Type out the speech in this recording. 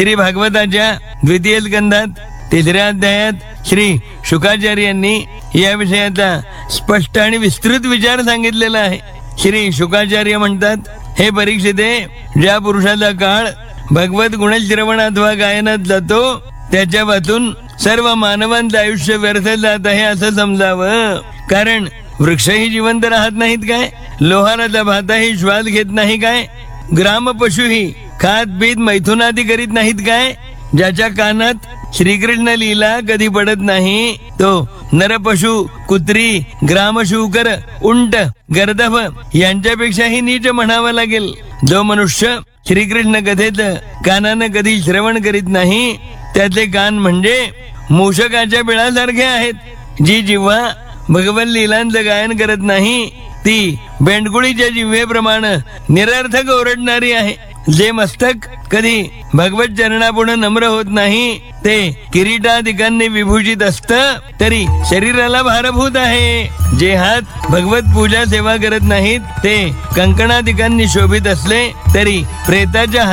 श्री भागवताच्या द्वितीय स्कंधात 3ऱ्या अध्यायात श्री शुकाचार्यांनी या विषयाचा स्पष्ट आणि विस्तृत विचार सांगितलेला आहे. श्री शुकाचार्य म्हणतात, हे परीक्षिते, ज्या पुरुषाचा काळ भगवत गुणश्रवण अथवा गायनात जातो त्याच्या वाचून सर्व मानवांचं आयुष्य व्यर्थ जात आहे असं समजावं. कारण वृक्षही जिवंत राहत नाहीत काय, लोहाराचा भाताही श्वास घेत नाही काय, ग्राम पशुही खात पीत मैथुनादी करीत नाहीत काय, ज्याच्या कानात श्रीकृष्ण लीला कधी पडत नाही तो नरपशु, कुत्री, ग्रामशूकर, उंट, गर्दभ यांच्यापेक्षाही नीच म्हणावं लागेल. जो मनुष्य श्रीकृष्ण कथेत कानानं कधी श्रवण करीत नाही त्याचे कान म्हणजे मूषकाच्या बिळासारखे आहेत. जी जिव्हा भगवत लीलांचं गायन करत नाही ती बेंडकुळीच्या जिव्हेप्रमाणे निरर्थक ओरडणारी आहे. जे मस्तक कधी भगवत चरणापुढे नम्र होत नाही ते किरीटादिकांनी विभूषित असतं तरी शरीराला भारभूत आहे. जे हात भगवत पूजा सेवा करत नाहीत ते कंकणादिकांनी शोभित असले तरी प्रेताच्या